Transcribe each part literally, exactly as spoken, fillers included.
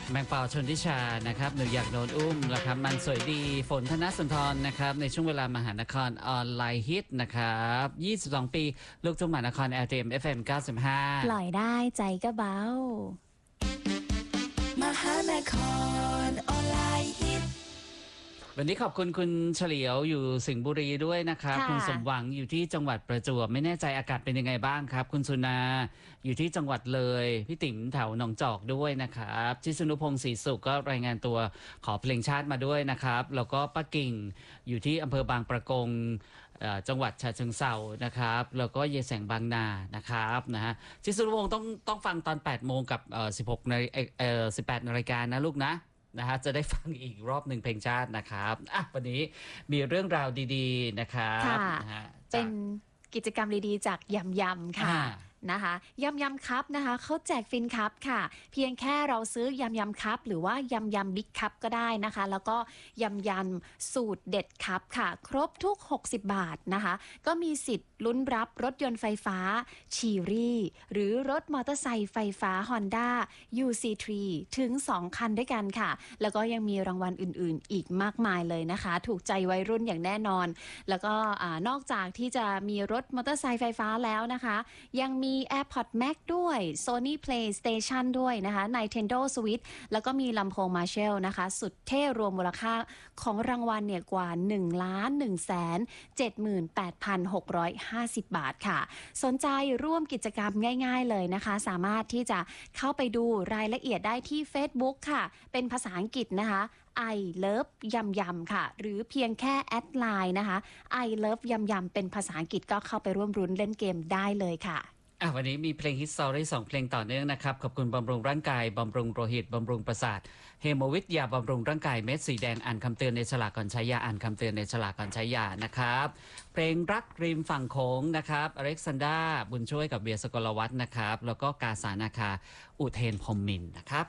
แมงปอชนทิชานะครับหนูอยากโดนอุ้มนะครับมันสวยดีฝนธนสุนทรนะครับในช่วงเวลามหานครออนไลน์ฮิตนะครับยี่สิบสองปีลูกทุ่งมหานคร แอล ที เอ็ม เอฟ เอ็ม เก้าสิบห้าปล่อยได้ใจก็เบามหานครออนไลน์ฮิตวันนี้ขอบคุณคุณเฉลียวอยู่สิงห์บุรีด้วยนะครับคุณสมหวังอยู่ที่จังหวัดประจวบไม่แน่ใจอากาศเป็นยังไงบ้างครับคุณสุนาอยู่ที่จังหวัดเลยพี่ติ๋มแถวหนองจอกด้วยนะครับชิสุนุพงศ์ศรีสุขก็รายงานตัวขอเพลงชาติมาด้วยนะครับแล้วก็ป้ากิ่งอยู่ที่อำเภอบางปะกงจังหวัดฉะเชิงเทรานะครับแล้วก็เยแสงบางนานะครับนะฮะชิสุนุพงศ์ต้องต้องฟังตอนแปดโมงกับเอ่อสิบหกนาฬิกาเอ่อสิบแปดนาฬิกานะลูกนะนะฮะจะได้ฟังอีกรอบหนึ่งเพลงชาตินะครับอ่ะวันนี้มีเรื่องราวดีๆนะครับนะฮะเป็นกิจกรรมดีๆจากยำยำค่ะนะคะยำยำคัพนะคะเขาแจกฟินคัพค่ะเพียงแค่เราซื้อยำยำคัพหรือว่ายำยำบิ๊กคัพก็ได้นะคะแล้วก็ยำยำสูตรเด็ดคัพค่ะครบทุกหกสิบบาทนะคะก็มีสิทธิ์ลุ้นรับรถยนต์ไฟฟ้าชีรี่หรือรถมอเตอร์ไซค์ไฟฟ้า Honda ยู ซี ทรี ถึงสองคันด้วยกันค่ะแล้วก็ยังมีรางวัลอื่นๆอีกมากมายเลยนะคะถูกใจวัยรุ่นอย่างแน่นอนแล้วก็นอกจากที่จะมีรถมอเตอร์ไซค์ไฟฟ้าแล้วนะคะยังมีมี AirPods Max ด้วย Sony PlayStation ด้วยนะคะ Nintendo Switch แล้วก็มีลำโพง Marshall นะคะสุดเท่รวมมูลค่าของรางวัลเนี่ยกว่า หนึ่งล้านหนึ่งแสนเจ็ดหมื่นแปดพันหกร้อยห้าสิบ บาทค่ะสนใจร่วมกิจกรรมง่ายๆเลยนะคะสามารถที่จะเข้าไปดูรายละเอียดได้ที่ Facebook ค่ะเป็นภาษาอังกฤษนะคะ I love ยำยำค่ะหรือเพียงแค่แอดไลน์นะคะ I love ยำยำเป็นภาษาอังกฤษก็เข้าไปร่วมรุ้นเล่นเกมได้เลยค่ะอ่ะวันนี้มีเพลงฮิตสตอรี่สองเพลงต่อเนื่องนะครับขอบคุณบำรุงร่างกายบำรุงโลหิตบำรุงประสาทเฮโมวิทยาบำรุงร่างกายเม็ดสีแดงอ่านคำเตือนในฉลากก่อนใช้ยาอ่านคำเตือนในฉลากก่อนใช้ยานะครับเพลงรักริมฝั่งโขงนะครับอเล็กซานดราบุญช่วยกับเบียร์สกลวัฒน์นะครับแล้วก็กาสานาคาอุเทนพรหมมินทร์นะครับ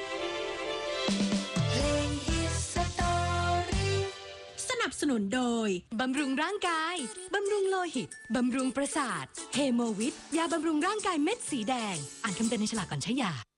สนับสนุนโดยบำรุงร่างกายบำรุงโลหิตบำรุงประสาทเฮโมวิทยาบำรุงร่างกายเม็ดสีแดงอ่านคำเตือนในฉลากก่อนใช้ยา